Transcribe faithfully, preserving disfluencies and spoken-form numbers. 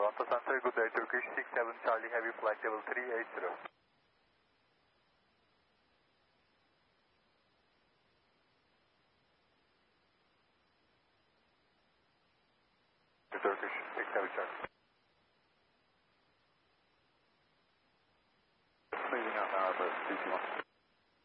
Toronto Center, good day, Turkish six seven Charlie Heavy Flight Level three eighty. Turkish six seven Charlie. Moving out now, but two two one.